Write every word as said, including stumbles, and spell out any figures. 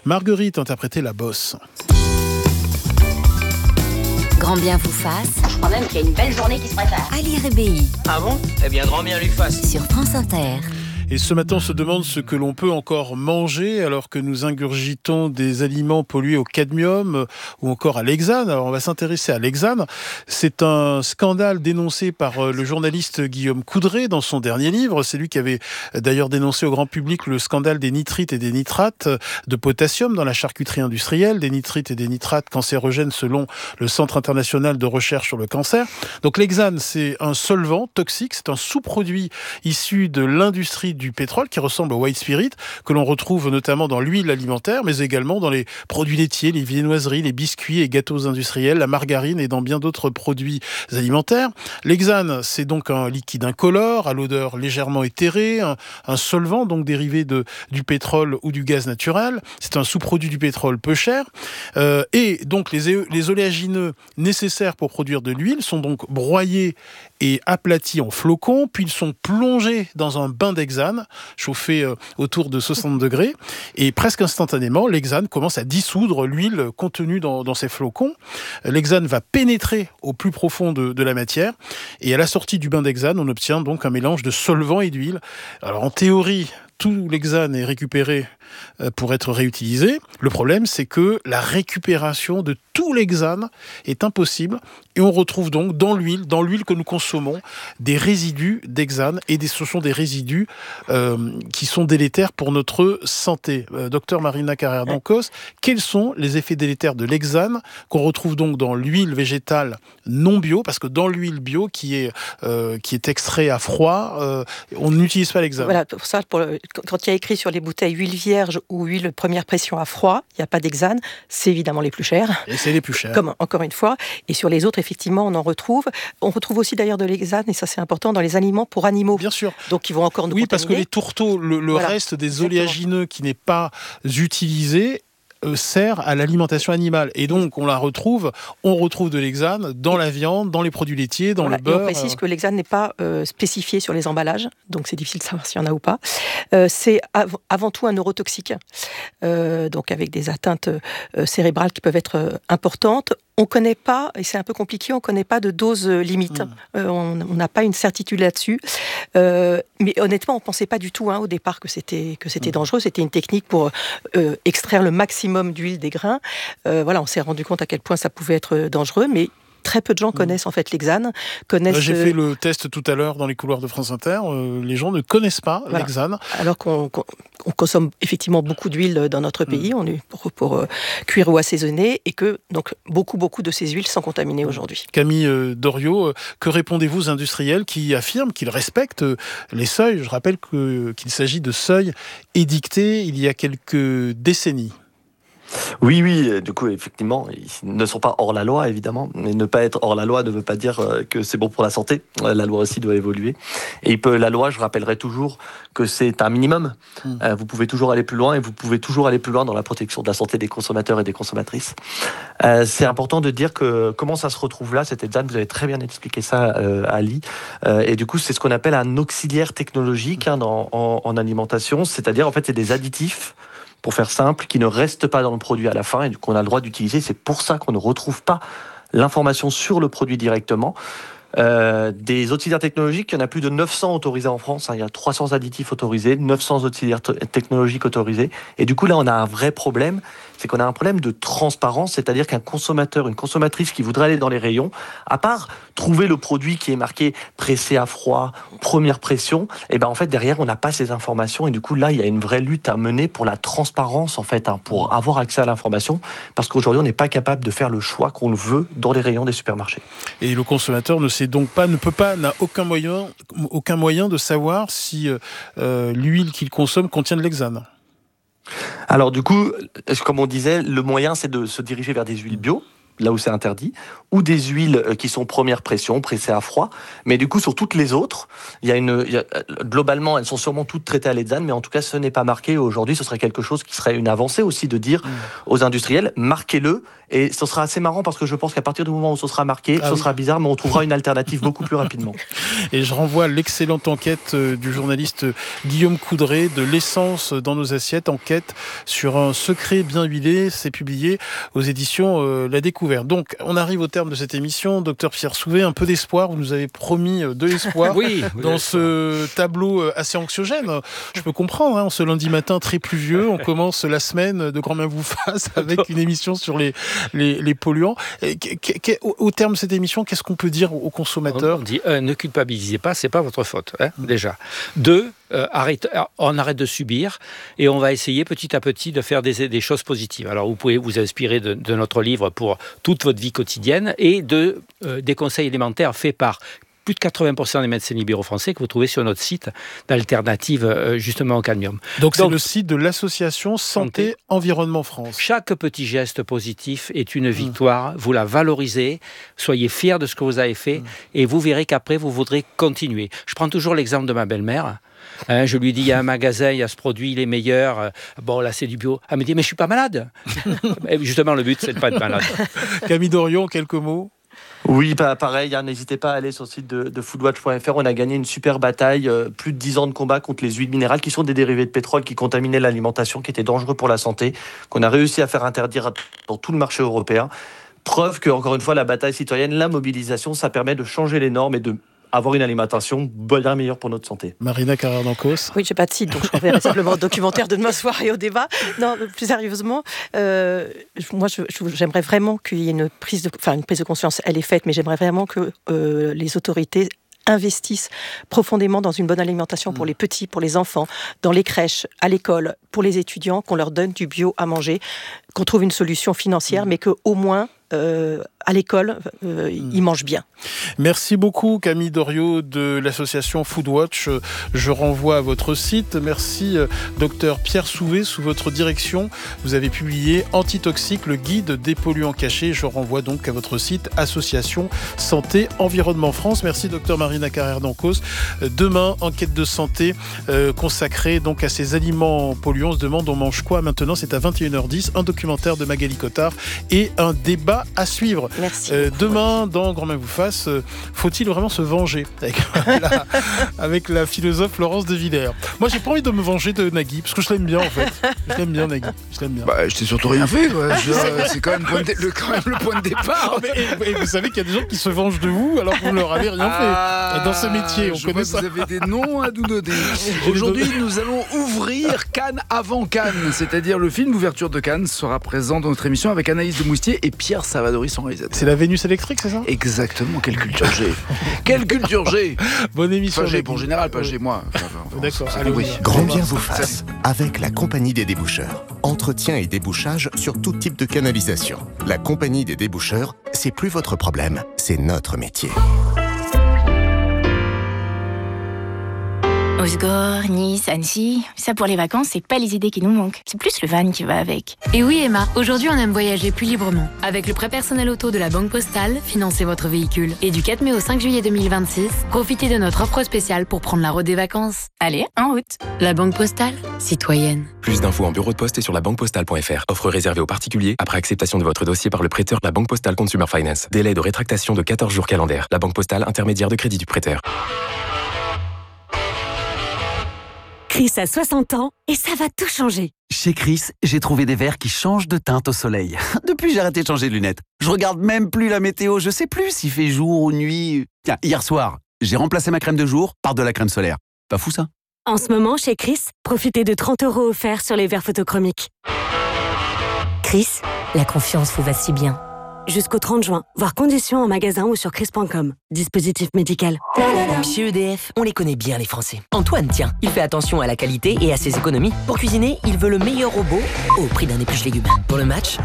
Marguerite interprétait la bosse. Grand bien vous fasse. Je crois même qu'il y a une belle journée qui se prépare. Ali Rébéi. Ah bon ? Eh bien, grand bien lui fasse. Sur France Inter. Et ce matin, on se demande ce que l'on peut encore manger alors que nous ingurgitons des aliments pollués au cadmium ou encore à l'hexane. Alors, on va s'intéresser à l'hexane. C'est un scandale dénoncé par le journaliste Guillaume Coudray dans son dernier livre. C'est lui qui avait d'ailleurs dénoncé au grand public le scandale des nitrites et des nitrates de potassium dans la charcuterie industrielle, des nitrites et des nitrates cancérogènes selon le Centre international de recherche sur le cancer. Donc l'hexane, c'est un solvant toxique, c'est un sous-produit issu de l'industrie du pétrole qui ressemble au white spirit, que l'on retrouve notamment dans l'huile alimentaire, mais également dans les produits laitiers, les viennoiseries, les biscuits et gâteaux industriels, la margarine et dans bien d'autres produits alimentaires. L'hexane, c'est donc un liquide incolore, à l'odeur légèrement éthérée, un, un solvant donc dérivé de, du pétrole ou du gaz naturel. C'est un sous-produit du pétrole peu cher. Euh, et donc les, les oléagineux nécessaires pour produire de l'huile sont donc broyés et aplatis en flocons, puis ils sont plongés dans un bain d'hexane, chauffé euh, autour de soixante degrés, et presque instantanément, l'hexane commence à dissoudre l'huile contenue dans, dans ces flocons. L'hexane va pénétrer au plus profond de, de la matière, et à la sortie du bain d'hexane, on obtient donc un mélange de solvant et d'huile. Alors en théorie, tout l'hexane est récupéré pour être réutilisé. Le problème, c'est que la récupération de tout l'hexane est impossible et on retrouve donc dans l'huile, dans l'huile que nous consommons, des résidus d'hexane et des, ce sont des résidus euh, qui sont délétères pour notre santé. Euh, docteur Marina Carrère-Dancos, quels sont les effets délétères de l'hexane qu'on retrouve donc dans l'huile végétale non bio, parce que dans l'huile bio qui est, euh, qui est extrait à froid, euh, on n'utilise pas l'hexane. Voilà, pour ça, pour le, quand il y a écrit sur les bouteilles huile vierge ou huile première pression à froid, il n'y a pas d'hexane, c'est évidemment les plus chers. Et c'est les plus chers. Comme, encore une fois. Et sur les autres, effectivement, on en retrouve. On retrouve aussi d'ailleurs de l'hexane, et ça c'est important, dans les aliments pour animaux. Bien sûr. Donc ils vont encore nous Oui, contaminer. parce que les tourteaux, le, le voilà. reste des oléagineux qui n'est pas utilisé, Euh, sert à l'alimentation animale. Et donc, on la retrouve, on retrouve de l'hexane dans la viande, dans les produits laitiers, dans voilà. le beurre. Et on précise que l'hexane n'est pas euh, spécifié sur les emballages, donc c'est difficile de savoir s'il y en a ou pas. Euh, c'est av- avant tout un neurotoxique, euh, donc avec des atteintes euh, cérébrales qui peuvent être euh, importantes. On ne connaît pas, et c'est un peu compliqué, on ne connaît pas de dose limite. Mmh. Euh, on n'a pas une certitude là-dessus. Euh, mais honnêtement, on ne pensait pas du tout hein, au départ que c'était, que c'était mmh. dangereux. C'était une technique pour euh, extraire le maximum d'huile des grains. Euh, voilà, on s'est rendu compte à quel point ça pouvait être dangereux, mais très peu de gens connaissent en fait l'hexane. Connaissent... J'ai fait le test tout à l'heure dans les couloirs de France Inter. Euh, les gens ne connaissent pas voilà. l'hexane. Alors qu'on, qu'on on consomme effectivement beaucoup d'huile dans notre pays, mmh. on est pour, pour euh, cuire ou assaisonner, et que donc beaucoup beaucoup de ces huiles sont contaminées mmh. aujourd'hui. Camille euh, Doriot, euh, que répondez-vous aux industriels qui affirment qu'ils respectent euh, les seuils ? Je rappelle que, qu'il s'agit de seuils édictés il y a quelques décennies. Oui, oui, du coup, effectivement, ils ne sont pas hors la loi, évidemment. Mais ne pas être hors la loi ne veut pas dire que c'est bon pour la santé. La loi aussi doit évoluer. Et peut, la loi, je rappellerai toujours que c'est un minimum. Mmh. Euh, vous pouvez toujours aller plus loin, et vous pouvez toujours aller plus loin dans la protection de la santé des consommateurs et des consommatrices. Euh, c'est important de dire que comment ça se retrouve là, cette hexane, vous avez très bien expliqué ça, euh, Ali. Euh, et du coup, c'est ce qu'on appelle un auxiliaire technologique hein, dans, en, en alimentation. C'est-à-dire, en fait, c'est des additifs, pour faire simple, qui ne reste pas dans le produit à la fin et qu'on a le droit d'utiliser. C'est pour ça qu'on ne retrouve pas l'information sur le produit directement. Euh, des auxiliaires technologiques, il y en a plus de neuf cents autorisés en France. Hein. Il y a trois cents additifs autorisés, neuf cents auxiliaires t- technologiques autorisés. Et du coup, là, on a un vrai problème. C'est qu'on a un problème de transparence, c'est-à-dire qu'un consommateur, une consommatrice qui voudrait aller dans les rayons, à part trouver le produit qui est marqué pressé à froid, première pression, et ben en fait derrière on n'a pas ces informations et du coup là il y a une vraie lutte à mener pour la transparence en fait, hein, pour avoir accès à l'information, parce qu'aujourd'hui on n'est pas capable de faire le choix qu'on le veut dans les rayons des supermarchés. Et le consommateur ne sait donc pas, ne peut pas, n'a aucun moyen, aucun moyen de savoir si euh, l'huile qu'il consomme contient de l'hexane. Alors du coup, comme on disait, le moyen c'est de se diriger vers des huiles bio. là où c'est interdit, ou des huiles qui sont première pression, pressées à froid. Mais du coup, sur toutes les autres, il y a une, il y a, globalement, elles sont sûrement toutes traitées à l'Edzan, mais en tout cas, ce n'est pas marqué. Aujourd'hui, ce serait quelque chose qui serait une avancée aussi de dire mmh. aux industriels, marquez-le. Et ce sera assez marrant parce que je pense qu'à partir du moment où ce sera marqué, ah ce oui. sera bizarre, mais on trouvera une alternative beaucoup plus rapidement. Et je renvoie à l'excellente enquête du journaliste Guillaume Coudray de l'essence dans nos assiettes, enquête sur un secret bien huilé. C'est publié aux éditions euh, La Découverte. Donc, on arrive au terme de cette émission. Docteur Pierre Souvé, un peu d'espoir. Vous nous avez promis de l'espoir oui, dans ce tableau assez anxiogène. Je peux comprendre, hein, ce lundi matin très pluvieux, on commence la semaine de Grand Bien vous fasse avec une émission sur les Les, les polluants. Et, au, au terme de cette émission, qu'est-ce qu'on peut dire aux consommateurs ? On dit, euh, ne culpabilisez pas, c'est pas votre faute, hein, mmh. déjà. Deux, euh, arrête, on arrête de subir et on va essayer petit à petit de faire des, des choses positives. Alors, vous pouvez vous inspirer de, de notre livre pour toute votre vie quotidienne et de, euh, des conseils élémentaires faits par plus de quatre-vingts pour cent des médecins libéraux français que vous trouvez sur notre site d'alternative euh, justement au cadmium. Donc, Donc c'est le site de l'association Santé, Santé Environnement France. Chaque petit geste positif est une victoire. Mmh. Vous la valorisez, soyez fiers de ce que vous avez fait mmh. et vous verrez qu'après vous voudrez continuer. Je prends toujours l'exemple de ma belle-mère. Hein, je lui dis, il y a un magasin, il y a ce produit, il est meilleur. Bon, là, c'est du bio. Elle me dit, mais je suis pas malade. Justement, le but, c'est de pas être malade. Camille Dorion, quelques mots ? Oui, bah, pareil, hein, n'hésitez pas à aller sur le site de, de foodwatch point f r. On a gagné une super bataille, euh, plus de dix ans de combat contre les huiles minérales qui sont des dérivés de pétrole qui contaminaient l'alimentation, qui étaient dangereux pour la santé, qu'on a réussi à faire interdire dans tout le marché européen. Preuve que, encore une fois, la bataille citoyenne, la mobilisation, ça permet de changer les normes et de avoir une alimentation bien meilleure pour notre santé. Marina Carrère-Dancos. Oui, je n'ai pas de site, donc je renverrai simplement au documentaire de demain soir et au débat. Non, plus sérieusement, euh, moi, je, je, j'aimerais vraiment qu'il y ait une prise de, enfin, une prise de conscience, elle est faite, mais j'aimerais vraiment que euh, les autorités investissent profondément dans une bonne alimentation pour les petits, pour les enfants, dans les crèches, à l'école, pour les étudiants, qu'on leur donne du bio à manger, qu'on trouve une solution financière, mais qu'au moins, euh, à l'école, euh, mmh. ils mangent bien. Merci beaucoup Camille Doriot de l'association Foodwatch. Je renvoie à votre site. Merci docteur Pierre Souvé, sous votre direction. Vous avez publié Antitoxique, le guide des polluants cachés. Je renvoie donc à votre site Association Santé Environnement France. Merci docteur Marina Carrère-Dancos. Demain, enquête de santé euh, consacrée donc à ces aliments polluants. On se demande on mange quoi maintenant. C'est à vingt et une heures dix. Un documentaire de Magali Cotard et un débat à suivre. Merci. Euh, demain, dans Grand Bien vous fasse, euh, faut-il vraiment se venger avec la, avec la philosophe Laurence de Villers. Moi, j'ai pas envie de me venger de Nagui, parce que je l'aime bien, en fait. Je l'aime bien, Nagui. Je l'aime bien. Bah, je t'ai surtout rien fait, quoi. Je, euh, c'est quand même, point de, le, quand même le point de départ. Mais, et, et vous savez qu'il y a des gens qui se vengent de vous alors que vous ne leur avez rien ah, fait. Dans ce métier, on je connaît vois ça. Que vous avez des noms à nous donner. Aujourd'hui, nous allons ouvrir Cannes avant Cannes, c'est-à-dire le film d'ouverture de Cannes sera présent dans notre émission avec Anaïs de Moustier et Pierre Savadori, son réalisateur. C'est la Vénus électrique, c'est ça ? Exactement, quelle culture j'ai. Quelle culture j'ai. Bonne émission. Enfin, j'ai pour général, pas j'ai moi. Enfin, enfin, D'accord. Allez, oui. Grand Bien vous fasse avec la Compagnie des déboucheurs. Entretien et débouchage sur tout type de canalisation. La Compagnie des déboucheurs, c'est plus votre problème, c'est notre métier. Osgore, Nice, Annecy, ça pour les vacances, c'est pas les idées qui nous manquent. C'est plus le van qui va avec. Et oui Emma, aujourd'hui on aime voyager plus librement. Avec le prêt personnel auto de la Banque Postale, financez votre véhicule. Et du quatre mai au cinq juillet deux mille vingt-six, profitez de notre offre spéciale pour prendre la route des vacances. Allez, en route. La Banque Postale, citoyenne. Plus d'infos en bureau de poste et sur la banque postale point f r. Offre réservée aux particuliers après acceptation de votre dossier par le prêteur La Banque Postale Consumer Finance. Délai de rétractation de quatorze jours calendaires. La Banque Postale, intermédiaire de crédit du prêteur. Chris a soixante ans et ça va tout changer. Chez Chris, j'ai trouvé des verres qui changent de teinte au soleil. Depuis, j'ai arrêté de changer de lunettes. Je regarde même plus la météo, je sais plus s'il fait jour ou nuit. Tiens, hier soir, j'ai remplacé ma crème de jour par de la crème solaire. Pas fou ça ? En ce moment, chez Chris, profitez de trente euros offerts sur les verres photochromiques. Chris, la confiance vous va si bien. Jusqu'au trente juin, voir conditions en magasin ou sur chris point com. Dispositif médical. Chez E D F, on les connaît bien les Français. Antoine, tiens, il fait attention à la qualité et à ses économies. Pour cuisiner, il veut le meilleur robot au prix d'un épluche légumes. Pour le match,